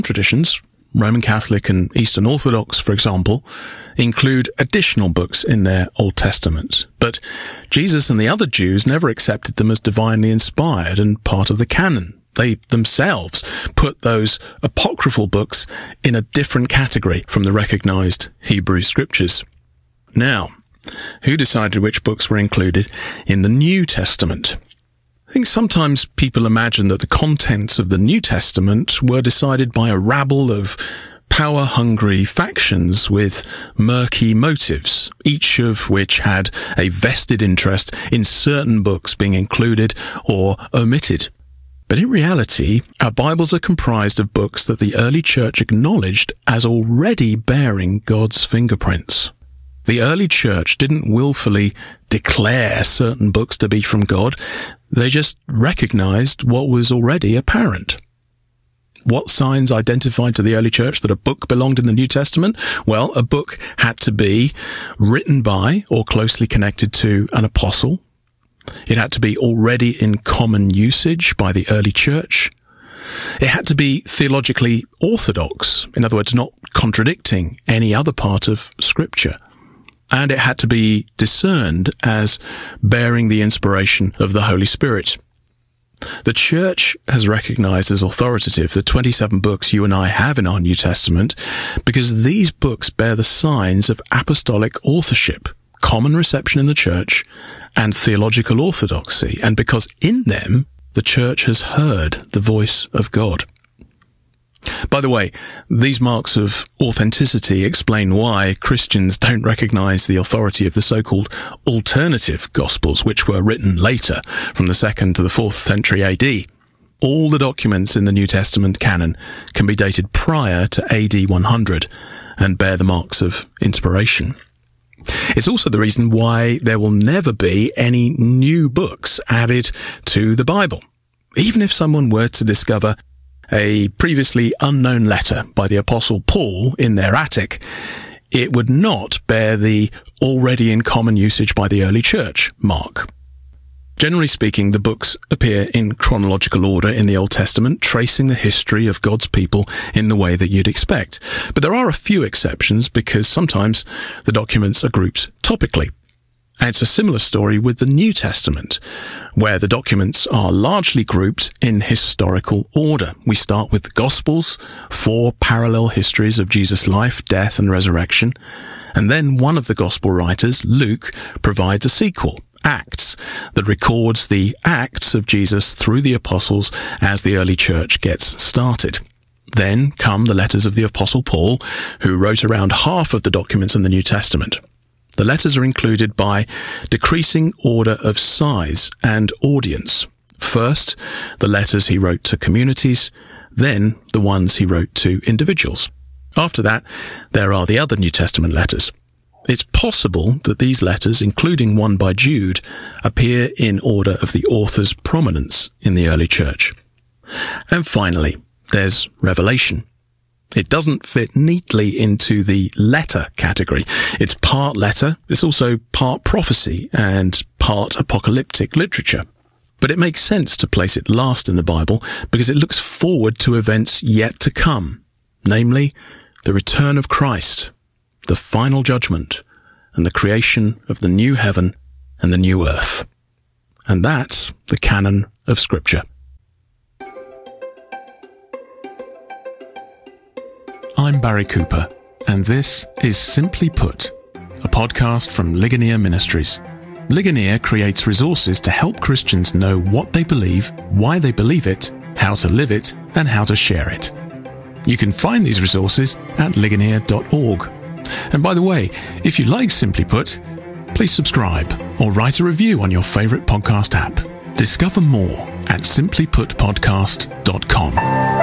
traditions, Roman Catholic and Eastern Orthodox, for example, include additional books in their Old Testament. But Jesus and the other Jews never accepted them as divinely inspired and part of the canon. They themselves put those apocryphal books in a different category from the recognized Hebrew scriptures. Now, who decided which books were included in the New Testament? I think sometimes people imagine that the contents of the New Testament were decided by a rabble of power-hungry factions with murky motives, each of which had a vested interest in certain books being included or omitted. But in reality, our Bibles are comprised of books that the early church acknowledged as already bearing God's fingerprints. The early church didn't willfully declare certain books to be from God. They just recognized what was already apparent. What signs identified to the early church that a book belonged in the New Testament? Well, a book had to be written by or closely connected to an apostle. It had to be already in common usage by the early church. It had to be theologically orthodox, in other words, not contradicting any other part of Scripture. And it had to be discerned as bearing the inspiration of the Holy Spirit. The Church has recognized as authoritative the 27 books you and I have in our New Testament because these books bear the signs of apostolic authorship, common reception in the Church, and theological orthodoxy, and because in them the Church has heard the voice of God. By the way, these marks of authenticity explain why Christians don't recognize the authority of the so-called alternative Gospels, which were written later, from the 2nd to the 4th century AD. All the documents in the New Testament canon can be dated prior to AD 100 and bear the marks of inspiration. It's also the reason why there will never be any new books added to the Bible. Even if someone were to discover a previously unknown letter by the Apostle Paul in their attic, it would not bear the already in common usage by the early church mark. Generally speaking, the books appear in chronological order in the Old Testament, tracing the history of God's people in the way that you'd expect. But there are a few exceptions because sometimes the documents are grouped topically. And it's a similar story with the New Testament, where the documents are largely grouped in historical order. We start with the Gospels, 4 parallel histories of Jesus' life, death, and resurrection. And then one of the Gospel writers, Luke, provides a sequel, Acts, that records the acts of Jesus through the apostles as the early church gets started. Then come the letters of the Apostle Paul, who wrote around half of the documents in the New Testament. The letters are included by decreasing order of size and audience. First, the letters he wrote to communities, then the ones he wrote to individuals. After that, there are the other New Testament letters. It's possible that these letters, including one by Jude, appear in order of the author's prominence in the early church. And finally, there's Revelation. It doesn't fit neatly into the letter category. It's part letter, it's also part prophecy and part apocalyptic literature. But it makes sense to place it last in the Bible because it looks forward to events yet to come, namely the return of Christ, the final judgment, and the creation of the new heaven and the new earth. And that's the canon of Scripture. I'm Barry Cooper, and this is Simply Put, a podcast from Ligonier Ministries. Ligonier creates resources to help Christians know what they believe, why they believe it, how to live it, and how to share it. You can find these resources at ligonier.org. And by the way, if you like Simply Put, please subscribe or write a review on your favorite podcast app. Discover more at simplyputpodcast.com.